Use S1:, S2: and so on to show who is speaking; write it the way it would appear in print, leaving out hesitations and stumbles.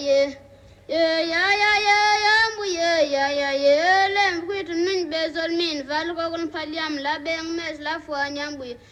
S1: ye. Lem quit nun bezol min val gogon paliam la beng mes la fua nyambui.